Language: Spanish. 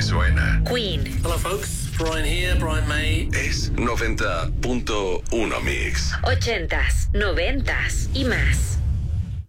suena. Queen. Hello folks, Brian here, Brian May. Es 90.1 Mix. 80s, 90s y más.